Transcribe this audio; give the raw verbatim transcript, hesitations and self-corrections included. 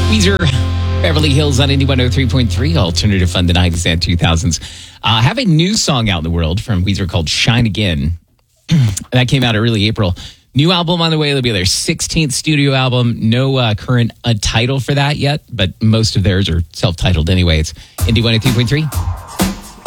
Weezer, Beverly Hills on Indie one oh three point three, alternative fun, the nineties and two thousands. Uh, have a new song out in the world from Weezer called Shine Again. That came out early April. New album on the way. It'll be their sixteenth studio album. No uh, current uh, title for that yet, but most of theirs are self-titled anyway. It's Indie one oh three point three.